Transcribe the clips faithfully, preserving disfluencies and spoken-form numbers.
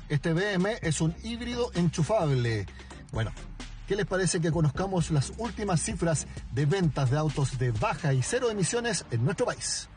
Este B M es un híbrido enchufable. Bueno, ¿qué les parece que conozcamos las últimas cifras de ventas de autos de baja y cero emisiones en nuestro país?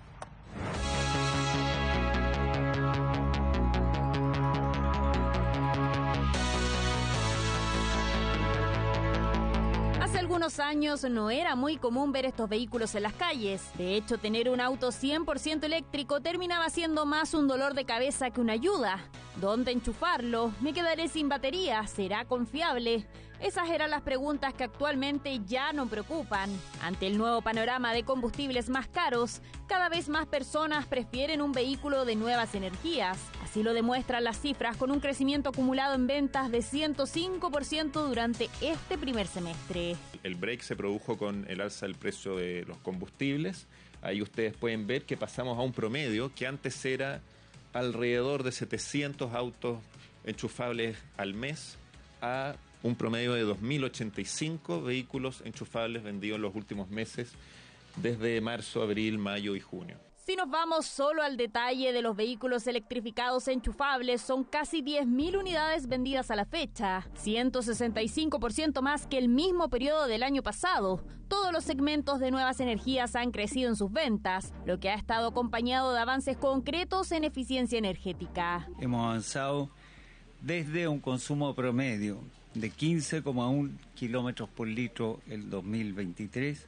Hace años no era muy común ver estos vehículos en las calles. De hecho, tener un auto cien por ciento eléctrico terminaba siendo más un dolor de cabeza que una ayuda. ¿Dónde enchufarlo? ¿Me quedaré sin batería? ¿Será confiable? Esas eran las preguntas que actualmente ya no preocupan. Ante el nuevo panorama de combustibles más caros, cada vez más personas prefieren un vehículo de nuevas energías. Así lo demuestran las cifras con un crecimiento acumulado en ventas de ciento cinco por ciento durante este primer semestre. El break se produjo con el alza del precio de los combustibles. Ahí ustedes pueden ver que pasamos a un promedio que antes era alrededor de setecientos autos enchufables al mes a un promedio de dos mil ochenta y cinco vehículos enchufables vendidos en los últimos meses desde marzo, abril, mayo y junio. Si nos vamos solo al detalle de los vehículos electrificados enchufables, son casi diez mil unidades vendidas a la fecha, ciento sesenta y cinco por ciento más que el mismo periodo del año pasado. Todos los segmentos de nuevas energías han crecido en sus ventas, lo que ha estado acompañado de avances concretos en eficiencia energética. Hemos avanzado desde un consumo promedio de quince coma uno kilómetros por litro el dos mil veintitrés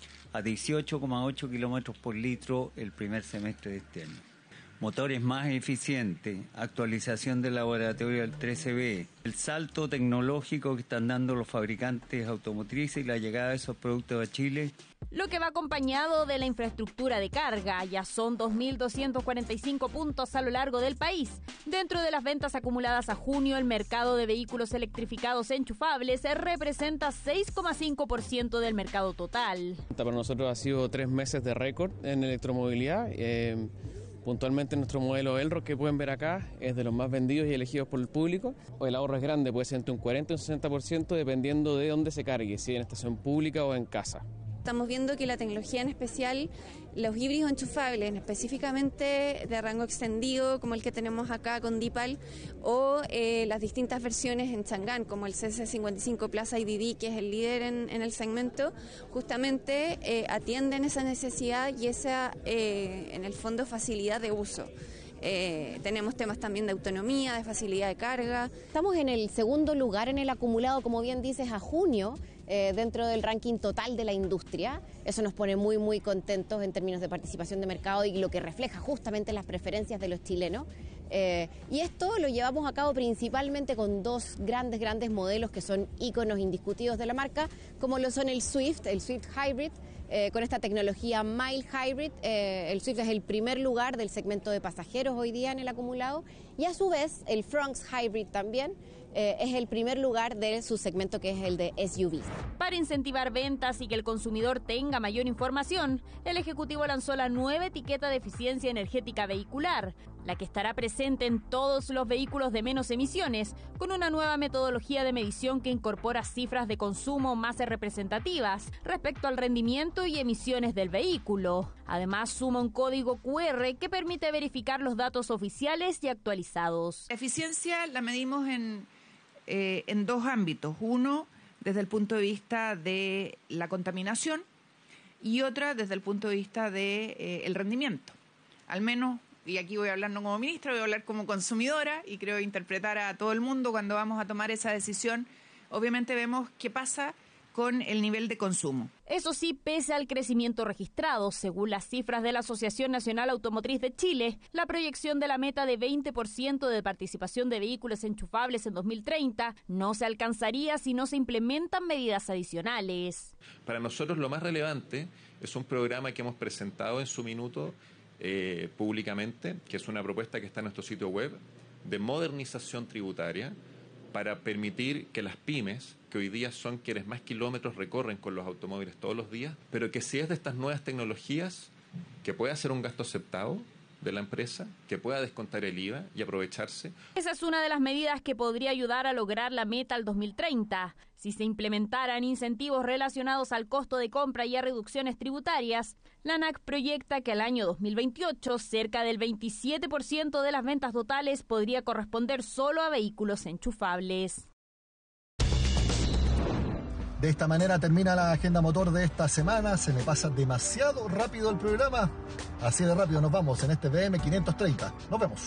a dieciocho coma ocho kilómetros por litro el primer semestre de este año. Motores más eficientes, actualización del laboratorio del trece B, el salto tecnológico que están dando los fabricantes automotrices y la llegada de esos productos a Chile. Lo que va acompañado de la infraestructura de carga. Ya son dos mil doscientos cuarenta y cinco puntos a lo largo del país. Dentro de las ventas acumuladas a junio, el mercado de vehículos electrificados enchufables representa seis coma cinco por ciento del mercado total. Para nosotros ha sido tres meses de récord en electromovilidad. Eh, puntualmente nuestro modelo Elroq, que pueden ver acá, es de los más vendidos y elegidos por el público. El ahorro es grande, puede ser entre un cuarenta y un sesenta por ciento dependiendo de dónde se cargue, si en estación pública o en casa. Estamos viendo que la tecnología, en especial los híbridos enchufables, específicamente de rango extendido, como el que tenemos acá con Dipal, o eh, las distintas versiones en Chang'an, como el C C cincuenta y cinco Plaza I D D, que es el líder en, en el segmento, justamente eh, atienden esa necesidad y esa, eh, en el fondo, facilidad de uso. Eh, tenemos temas también de autonomía, de facilidad de carga. Estamos en el segundo lugar en el acumulado, como bien dices, a junio, eh, dentro del ranking total de la industria. Eso nos pone muy, muy contentos en términos de participación de mercado y lo que refleja justamente las preferencias de los chilenos. Eh, y esto lo llevamos a cabo principalmente con dos grandes, grandes modelos que son íconos indiscutidos de la marca, como lo son el Swift, el Swift Hybrid, Eh, con esta tecnología Mild Hybrid. Eh, el Swift es el primer lugar del segmento de pasajeros hoy día en el acumulado, y a su vez el Fronx Hybrid también eh, es el primer lugar de su segmento, que es el de S U V. Para incentivar ventas y que el consumidor tenga mayor información, el Ejecutivo lanzó la nueva etiqueta de eficiencia energética vehicular, la que estará presente en todos los vehículos de menos emisiones, con una nueva metodología de medición que incorpora cifras de consumo más representativas respecto al rendimiento y emisiones del vehículo. Además, suma un código Q R que permite verificar los datos oficiales y actualizados. La eficiencia la medimos en, eh, en dos ámbitos. Uno, desde el punto de vista de la contaminación, y otra desde el punto de vista de eh, el rendimiento. Al menos, y aquí voy a hablar no como ministra, voy a hablar como consumidora, y creo interpretar a todo el mundo cuando vamos a tomar esa decisión. Obviamente vemos qué pasa con el nivel de consumo. Eso sí, pese al crecimiento registrado, según las cifras de la Asociación Nacional Automotriz de Chile, la proyección de la meta de veinte por ciento de participación de vehículos enchufables en dos mil treinta no se alcanzaría si no se implementan medidas adicionales. Para nosotros lo más relevante es un programa que hemos presentado en su minuto eh, públicamente, que es una propuesta que está en nuestro sitio web, de modernización tributaria para permitir que las pymes, que hoy día son quienes más kilómetros recorren con los automóviles todos los días, pero que si es de estas nuevas tecnologías, que pueda ser un gasto aceptado, de la empresa, que pueda descontar el I V A y aprovecharse. Esa es una de las medidas que podría ayudar a lograr la meta al dos mil treinta. Si se implementaran incentivos relacionados al costo de compra y a reducciones tributarias, la ANAC proyecta que al año dos mil veintiocho cerca del veintisiete por ciento de las ventas totales podría corresponder solo a vehículos enchufables. De esta manera termina la agenda motor de esta semana. Se me pasa demasiado rápido el programa. Así de rápido nos vamos en este B M quinientos treinta. Nos vemos.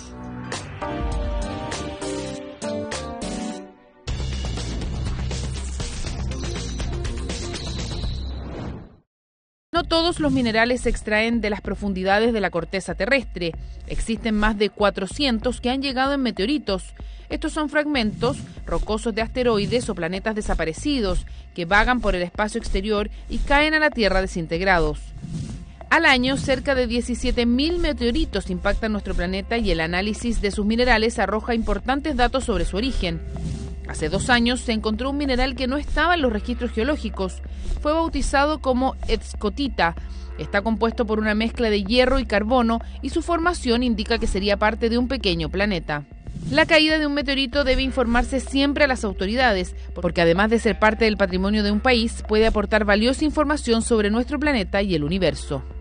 No todos los minerales se extraen de las profundidades de la corteza terrestre. Existen más de cuatrocientos que han llegado en meteoritos. Estos son fragmentos rocosos de asteroides o planetas desaparecidos que vagan por el espacio exterior y caen a la Tierra desintegrados. Al año, cerca de diecisiete mil meteoritos impactan nuestro planeta y el análisis de sus minerales arroja importantes datos sobre su origen. Hace dos años se encontró un mineral que no estaba en los registros geológicos. Fue bautizado como escotita. Está compuesto por una mezcla de hierro y carbono y su formación indica que sería parte de un pequeño planeta. La caída de un meteorito debe informarse siempre a las autoridades, porque además de ser parte del patrimonio de un país, puede aportar valiosa información sobre nuestro planeta y el universo.